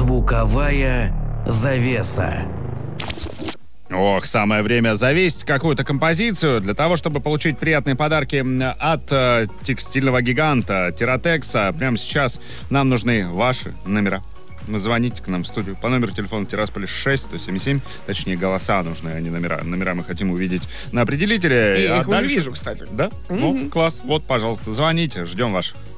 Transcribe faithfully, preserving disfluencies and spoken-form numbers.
Звуковая завеса. Ох, самое время завесить какую-то композицию для того, чтобы получить приятные подарки от э, текстильного гиганта Тиротекса. Прямо сейчас нам нужны ваши номера. Звоните к нам в студию по номеру телефона Тирасполя шесть сто семьдесят семь. Точнее, голоса нужны, а не номера. Номера мы хотим увидеть на определителе. Я а их уже дальше... вижу, кстати. Да? Mm-hmm. Ну, класс. Вот, пожалуйста, звоните. Ждем ваших